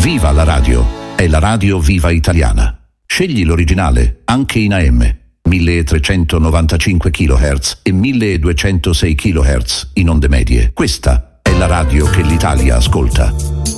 Viva la radio! È la radio viva italiana. Scegli l'originale, anche in AM. 1395 kHz e 1206 kHz in onde medie. Questa è la radio che l'Italia ascolta.